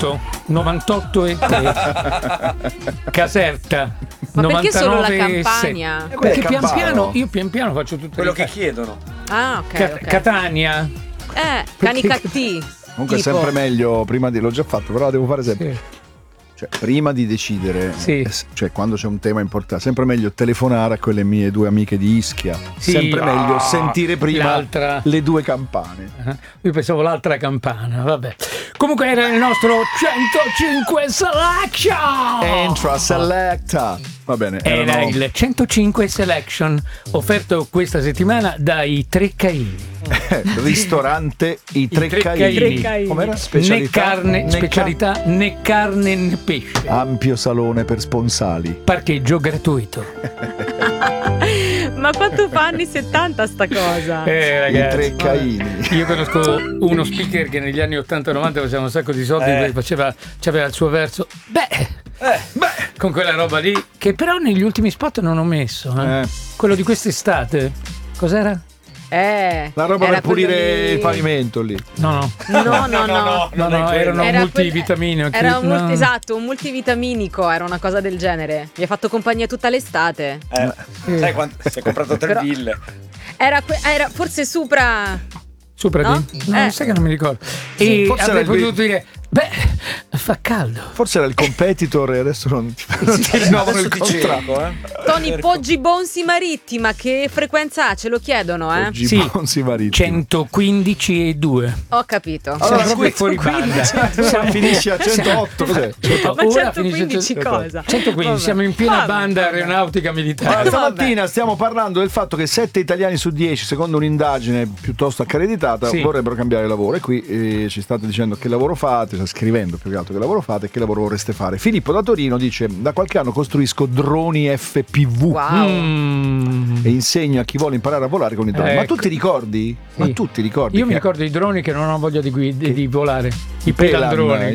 98, 98 e 3. Caserta. Ma perché solo la 99 Campania? Perché pian piano faccio tutto quello che chiedono. Ah, ok. Catania. Canicattì. Comunque è sempre meglio prima di... L'ho già fatto, però la devo fare sempre. Sì. Cioè, prima di decidere, Sì. cioè quando c'è un tema importante, è sempre meglio telefonare a quelle mie 2 amiche di Ischia. Sì. Sempre meglio sentire prima l'altra. le 2 campane. Io pensavo l'altra campana, vabbè. Comunque era il nostro 105 Selection. Entra Selecta. Va bene. Era il 105 Selection offerto questa settimana dai Tre Caini. Ristorante I Tre Caini. Com'era? Specialità né carne né pesce. Ampio salone per sponsali. Parcheggio gratuito. Ma quanto fa anni 70 sta cosa? Ragazzi, I Tre Caini. Io conosco uno speaker che negli anni 80-90 faceva un sacco di soldi, c'aveva il suo verso. Con quella roba lì, che però negli ultimi spot non ho messo. Quello di quest'estate. Cos'era? La roba per pulire il pavimento lì. No, erano multivitamini. Esatto, un multivitaminico, era una cosa del genere. Mi ha fatto compagnia tutta l'estate. Sai quanto si è comprato 3 ville? Era forse Supra No? No, sai che non mi ricordo. Sì, E avrei potuto dire, fa caldo. Forse era il competitor e adesso non ti rinnovano il contratto. Tony Poggi Bonsi Marittima, che frequenza ha? Ce lo chiedono, Poggi Bonsi Marittima 115 e 2. Ho capito. Allora, fuori banda. Finisce a 108. Cos'è? Ma 115 cosa? 115, siamo in piena banda aeronautica militare. Stamattina stiamo parlando del fatto che 7 italiani su 10, secondo un'indagine piuttosto accreditata, vorrebbero cambiare lavoro. E qui ci state dicendo che lavoro fate, scrivendo più che altro che lavoro fate e che lavoro vorreste fare. Filippo da Torino dice: da qualche anno costruisco droni FPV e insegno a chi vuole imparare a volare con i droni. Ma tu ti ricordi? Sì. Ma tu ti ricordi? Io mi ricordo i droni che non ho voglia di volare. I pelandroni.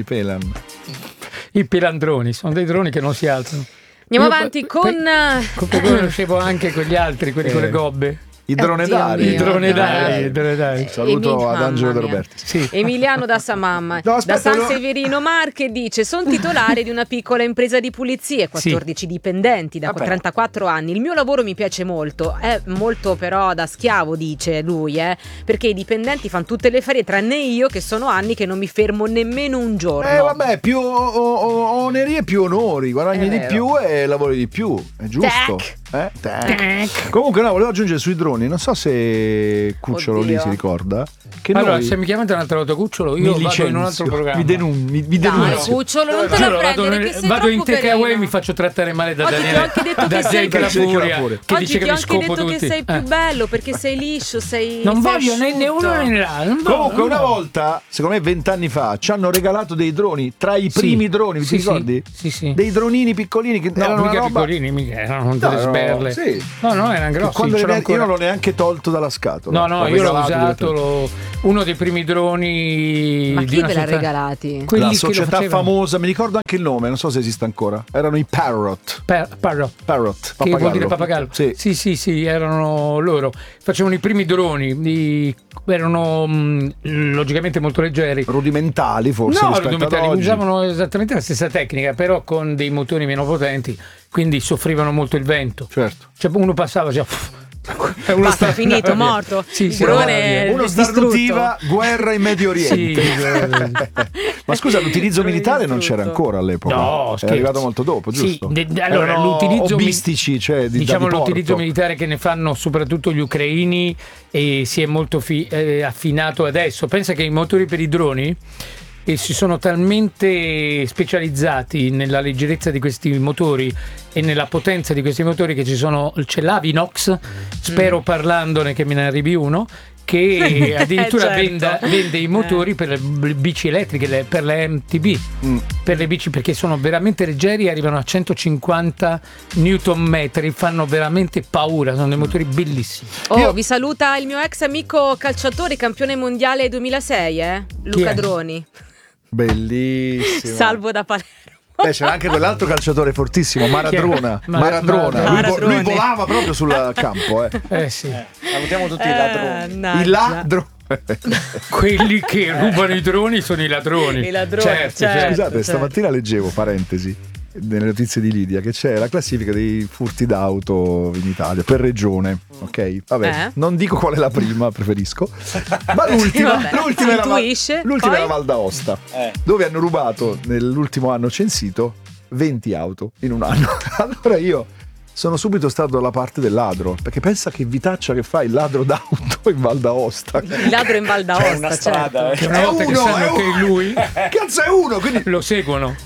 I pelandroni sono dei droni che non si alzano. Andiamo avanti con conoscevo anche quegli altri, quelli con le gobbe. I dronedari. Saluto ad Angelo De Roberti. Sì. Emiliano da Samamma. Da San Severino Marche dice: sono titolare di una piccola impresa di pulizie, 14 dipendenti da 34 anni. Il mio lavoro mi piace molto, è molto però da schiavo, dice lui, perché i dipendenti fanno tutte le ferie tranne io, che sono anni che non mi fermo nemmeno un giorno. Vabbè, più oneri e più onori, guadagni di più e lavori di più, è giusto. Comunque volevo aggiungere sui droni, non so se Cucciolo lì si ricorda che allora se mi chiamate un'altra volta Cucciolo io vado in un altro programma. Mi denuncio. Cucciolo non te lo prendere, che sei vado in troppo takeaway e carino. mi faccio trattare male da Oggi Daniele, ti ho anche detto da che sei Zecca Furia, che oggi dice ti che ho mi anche scopo detto tutti. che sei più bello perché sei liscio, non sei voglio né uno né l'altro. Comunque una volta, secondo me 20 anni fa, ci hanno regalato dei droni, tra i primi droni, ti ricordi? Sì. Dei dronini piccolini che erano una roba... piccolini, mica erano delle sberle. Sì. No, erano grossi. Io non l'ho neanche tolto dalla scatola. No, io l'ho usato, uno dei primi droni. Ma chi ve l'ha regalati? La società famosa, mi ricordo anche il nome, non so se esiste ancora. Erano i Parrot. Parrot. Che vuol dire pappagallo? Sì, erano loro. Facevano i primi droni, erano logicamente molto leggeri. Rudimentali forse. No, rudimentali, usavano esattamente la stessa tecnica, però con dei motori meno potenti, quindi soffrivano molto il vento. Certo. Cioè uno passava già. Basta, finito, morto. Uno starnutiva, guerra in Medio Oriente. Ma scusa, l'utilizzo militare non c'era ancora all'epoca. No, è arrivato molto dopo, giusto? Allora l'utilizzo hobbistici, cioè diciamo l'utilizzo militare che ne fanno soprattutto gli ucraini e si è molto affinato adesso. Pensa che i motori per i droni si sono talmente specializzati nella leggerezza di questi motori e nella potenza di questi motori che c'è l'Avinox, spero parlandone che me ne arrivi uno, che addirittura vende i motori per le bici elettriche, per le MTB, per le bici, perché sono veramente leggeri, arrivano a 150 Newton metri, fanno veramente paura, sono dei motori bellissimi. Vi saluta il mio ex amico calciatore, campione mondiale 2006, Luca Droni. Bellissimo. Salvo da Palermo. C'era anche quell'altro calciatore fortissimo, Maradona. Lui volava proprio sul campo. Salutiamo tutti i ladroni. I ladroni. Quelli che rubano i droni sono i ladroni. I ladroni, certo. Scusate, stamattina leggevo, parentesi, nelle notizie di Lidia, che c'è la classifica dei furti d'auto in Italia per regione, ok? Vabbè, non dico qual è la prima, preferisco, ma l'ultima era Val d'Aosta, dove hanno rubato nell'ultimo anno censito 20 auto in un anno. Allora io sono subito stato dalla parte del ladro, perché pensa che vitaccia che fa il ladro d'auto in Val d'Aosta. Il ladro in Val d'Aosta, c'è una strada, certo. Una volta che sanno che è lui, cazzo è uno, quindi lo seguono.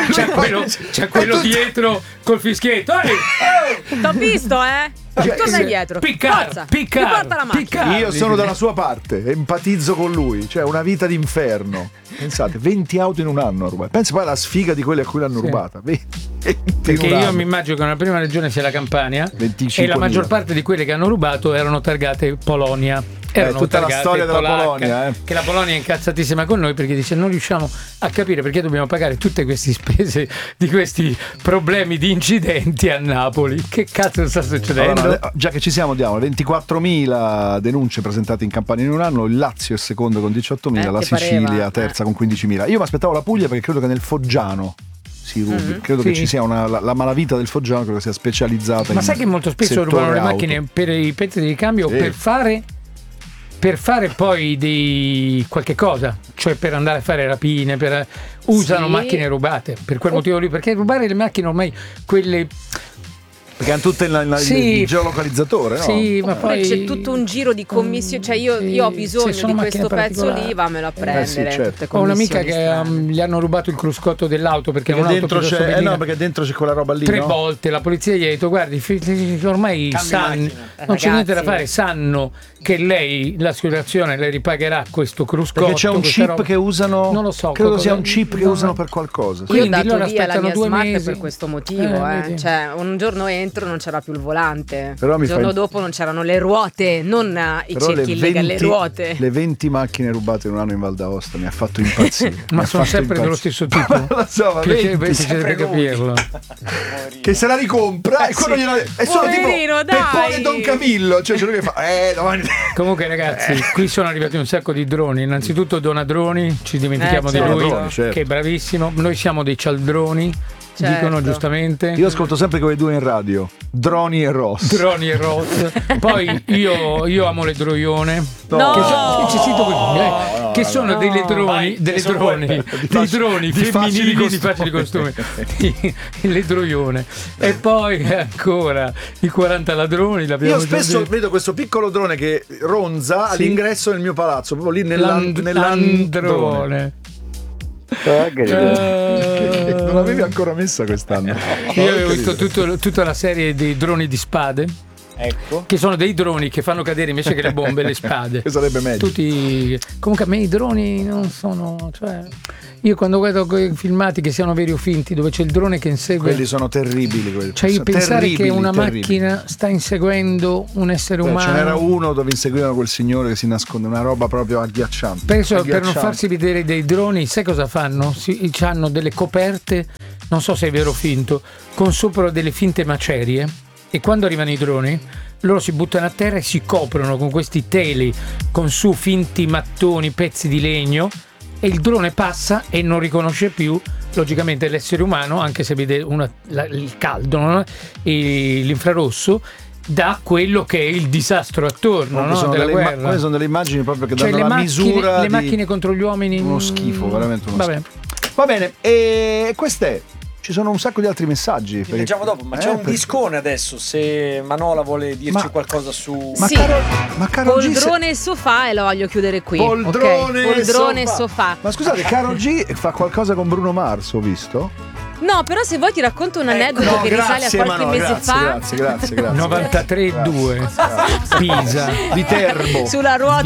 C'è quello dietro col fischietto. T'ho visto, torna indietro. Piccar. Porta la macchina. Io sono dalla sua parte, empatizzo con lui, cioè una vita d'inferno. Pensate, 20 auto in un anno a rubare. Pensa poi alla sfiga di quelle a cui l'hanno rubata. 20 perché io mi immagino che una prima regione sia la Campania, e la maggior parte di quelle che hanno rubato erano targate Polonia. Tutta la storia della Polonia, che la Polonia è incazzatissima con noi perché dice non riusciamo a capire perché dobbiamo pagare tutte queste spese di questi problemi di incidenti a Napoli. Che cazzo sta succedendo? Allora, già che ci siamo, diamo 24.000 denunce presentate in Campania in un anno, il Lazio è secondo con 18.000, la Sicilia terza con 15.000. Io mi aspettavo la Puglia perché credo che nel Foggiano si rubi. Credo che ci sia la malavita del Foggiano, credo che sia specializzata. Ma sai che molto spesso rubano le macchine per i pezzi di ricambio o per fare poi qualche cosa, cioè per andare a fare rapine, usano macchine rubate per quel motivo lì, perché rubare le macchine ormai quelle perché hanno tutte il geolocalizzatore, no? Sì, ma poi c'è tutto un giro di commissioni, cioè io ho bisogno di questo pezzo lì, vammelo a prendere. Certo. Ho un'amica che gli hanno rubato il cruscotto dell'auto perché dentro perché dentro c'è quella roba lì. 3 volte la polizia gli ha detto guardi, ormai sanno, non c'è niente da fare, sanno che lei l'assicurazione le ripagherà questo cruscotto. Perché c'è un chip che usano, non lo so, credo sia un chip che usano per qualcosa. Io ho dato via la mia Smart per questo motivo, cioè un giorno non c'era più il volante, il giorno dopo non c'erano le ruote, non i cerchi illegali, le ruote. Le 20 macchine rubate in un anno in Val d'Aosta mi ha fatto impazzire. Ma sono sempre dello stesso tipo. Lo so, deve capirlo. Che se la ricompra e quello gliela è solo tipo Peppone Don Camillo, cioè lui che fa domani. Comunque ragazzi, qui sono arrivati un sacco di droni. Innanzitutto Donadroni, ci dimentichiamo di lui, certo, che è bravissimo. Noi siamo dei cialdroni. Certo. Dicono giustamente. Io ascolto sempre quei due in radio, Droni e Ross. Droni e Ross. Poi io amo le droione. Che sono dei droni femminili di facili costumi. Le droione. E poi ancora i 40 ladroni. Io spesso vedo questo piccolo drone che ronza all'ingresso del mio palazzo, proprio lì nell'androne. Non l'avevi ancora messa quest'anno. Io avevo visto tutta la serie dei droni di spade. Ecco. Che sono dei droni che fanno cadere invece che le bombe le spade. Che sarebbe meglio. Comunque a me i droni non sono, cioè io quando guardo quei filmati che siano veri o finti dove c'è il drone che insegue, quelli sono terribili quelli. Cioè io pensare che una macchina sta inseguendo un essere umano. Ce n'era uno dove inseguivano quel signore che si nasconde, una roba proprio agghiacciante. Penso per non farsi vedere dei droni, sai cosa fanno? Hanno delle coperte, non so se è vero o finto, con sopra delle finte macerie. E quando arrivano i droni loro si buttano a terra e si coprono con questi teli con su finti mattoni, pezzi di legno, e il drone passa e non riconosce più logicamente l'essere umano, anche se vede il caldo, no? E l'infrarosso da quello che è il disastro attorno, no? Della guerra. Queste sono delle immagini proprio che danno la misura le macchine contro gli uomini, uno schifo, veramente uno schifo. Va bene, e queste ci sono un sacco di altri messaggi. Li leggiamo dopo, ma c'è un discone adesso, se Manola vuole dirci qualcosa su... Poltrone e sofà, e lo voglio chiudere qui. Poltrone e sofà. Ma scusate, Karol G fa qualcosa con Bruno Mars, ho visto? No, però se vuoi ti racconto un aneddoto che risale a qualche mese fa. Grazie. 93,2 Pisa. Viterbo. Sulla ruota